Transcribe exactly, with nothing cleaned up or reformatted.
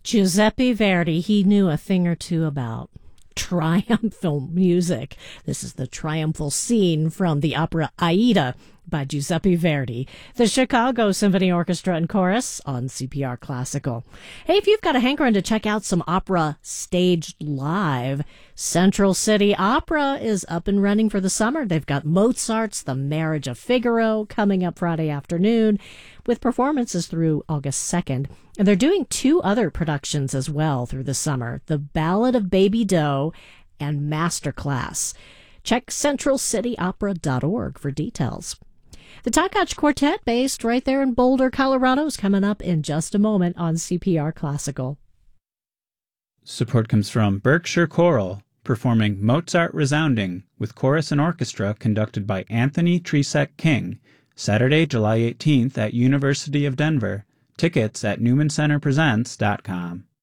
Giuseppe Verdi, he knew a thing or two about triumphal music. This is the triumphal scene from the opera Aida by Giuseppe Verdi, the Chicago Symphony Orchestra and Chorus on C P R Classical. Hey, if you've got a hankering to check out some opera staged live, Central City Opera is up and running for the summer. They've got Mozart's The Marriage of Figaro coming up Friday afternoon with performances through August second. And they're doing two other productions as well through the summer, The Ballad of Baby Doe and Masterclass. Check central city opera dot org for details. The Takac Quartet, based right there in Boulder, Colorado, is coming up in just a moment on C P R Classical. Support comes from Berkshire Choral, performing Mozart Resounding with chorus and orchestra conducted by Anthony Tresek King, Saturday, July eighteenth at University of Denver. Tickets at newman center presents dot com.